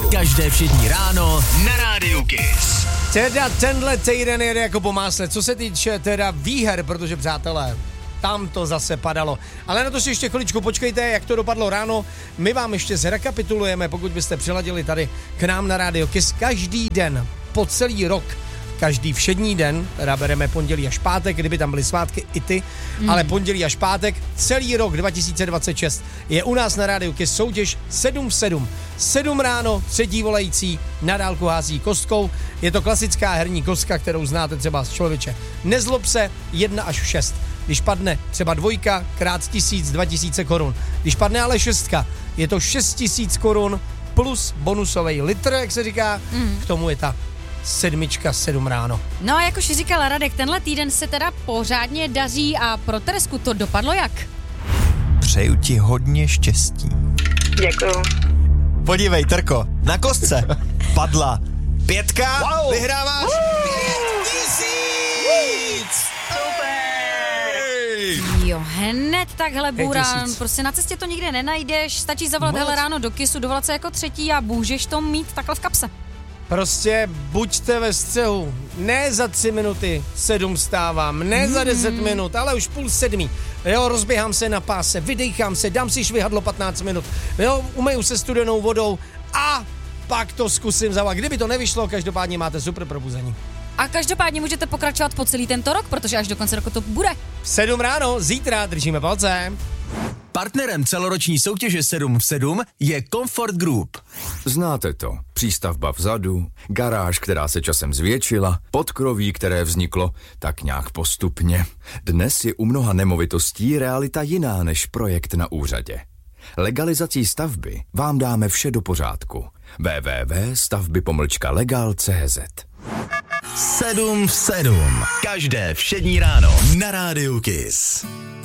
Každé všední ráno na Rádiu Kiss. Teda tenhle týden jede jako po másle, co se týče teda výher, protože přátelé, tam to zase padalo. Ale na to si ještě chviličku počkejte, jak to dopadlo ráno. My vám ještě zrekapitulujeme, pokud byste přiladili tady k nám na Rádio Kiss každý den po celý rok. Každý všední den, teda bereme pondělí až pátek, kdyby tam byly svátky i ty, ale pondělí až pátek, celý rok 2026 je u nás na Rádiu Kiss soutěž 7 v 7. 7 ráno, třetí volající, na dálku hází kostkou. Je to klasická herní kostka, kterou znáte třeba z člověče. Nezlob se, 1 až 6. Když padne třeba 2 krát 1000, 2000 korun. Když padne ale 6, je to 6000 korun plus bonusový litr, jak se říká, k tomu je ta 7 ráno. No a jak už říkal Radek, tenhle týden se teda pořádně daří a pro Teresku to dopadlo jak? Přeju ti hodně štěstí. Děkuju. Podívej, Trko, na kostce padla 5, wow. Vyhráváš 5000! Jo, hned takhle bůran, prostě na cestě to nikde nenajdeš, stačí zavolat hele ráno do Kissu, dovolat se jako třetí a můžeš to mít takhle v kapse. Prostě buďte ve střehu, ne za 3 minuty 7 vstávám, ne za 10 minut, ale už 6:30. Jo, rozběhám se na páse, vydejchám se, dám si švihadlo 15 minut, jo, umeju se studenou vodou a pak to zkusím zavolat. Kdyby to nevyšlo, každopádně máte super probuzení. A každopádně můžete pokračovat po celý tento rok, protože až do konce roku to bude. 7 ráno, zítra, držíme palce. Partnerem celoroční soutěže 7 v 7 je Comfort Group. Znáte to. Přístavba vzadu, garáž, která se časem zvětšila, podkroví, které vzniklo tak nějak postupně. Dnes je u mnoha nemovitostí realita jiná než projekt na úřadě. Legalizací stavby vám dáme vše do pořádku. www.stavby-legal.cz 7 v 7. Každé všední ráno na Rádiu Kiss.